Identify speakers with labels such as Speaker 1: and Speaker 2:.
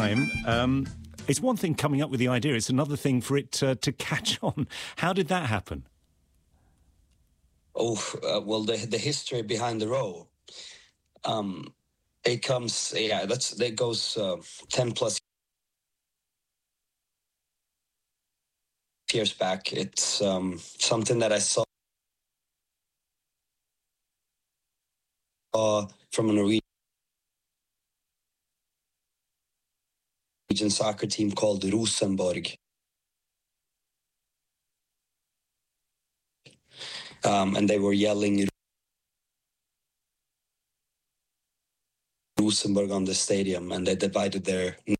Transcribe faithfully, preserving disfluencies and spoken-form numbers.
Speaker 1: time. Um, it's one thing coming up with the idea, it's another thing for it uh, to catch on. How did that happen?
Speaker 2: Oh, uh, well, the the history behind the row, um, it comes, yeah, that's that goes uh, ten plus years back. It's um, something that I saw from a Norwegian soccer team called Rosenborg. Um, and they were yelling Rosenborg on the stadium, and they divided their